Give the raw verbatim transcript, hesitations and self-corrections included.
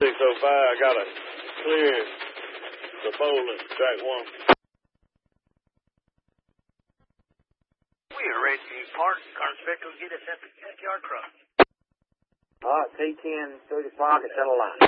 six oh five, I got to clear the bowling, track one. We are ready to park. Car inspector will get us at the backyard truck. All right, T ten thirty-five, it's on the line.